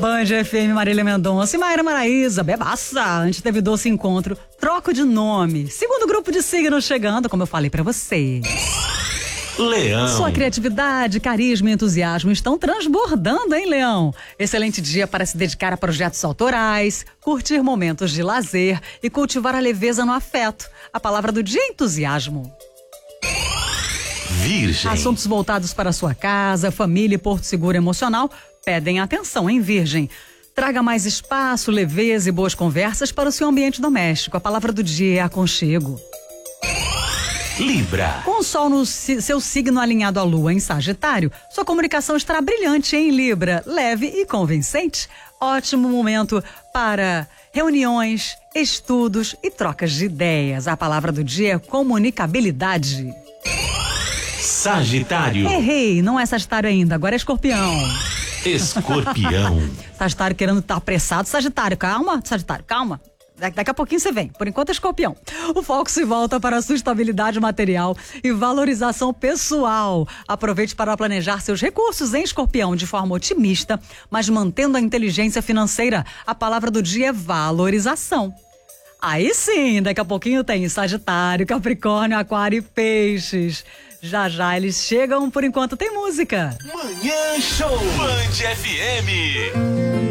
Band FM, Marília Mendonça e Mayra Maraíza, bebaça. Antes teve Doce Encontro, Troco de Nome. Segundo grupo de signos chegando, como eu falei pra você. Leão. Sua criatividade, carisma e entusiasmo estão transbordando, hein, Leão? Excelente dia para se dedicar a projetos autorais, curtir momentos de lazer e cultivar a leveza no afeto. A palavra do dia é entusiasmo. Virgem. Assuntos voltados para sua casa, família e porto seguro emocional pedem atenção, hein, Virgem? Traga mais espaço, leveza e boas conversas para o seu ambiente doméstico. A palavra do dia é aconchego. Libra. Com o sol no seu signo alinhado à lua em Sagitário, sua comunicação estará brilhante em Libra, leve e convincente. Ótimo momento para reuniões, estudos e trocas de ideias. A palavra do dia é comunicabilidade. Sagitário. Errei, não é Sagitário ainda, agora é Escorpião. Escorpião. Sagitário querendo estar apressado. Sagitário, calma. Sagitário, calma. Daqui a pouquinho você vem. Por enquanto é Escorpião. O foco se volta para a sua estabilidade material e valorização pessoal. Aproveite para planejar seus recursos em Escorpião de forma otimista, mas mantendo a inteligência financeira. A palavra do dia é valorização. Aí sim, daqui a pouquinho tem Sagitário, Capricórnio, Aquário e Peixes. Já já eles chegam, por enquanto tem música. Manhã Show. Band FM.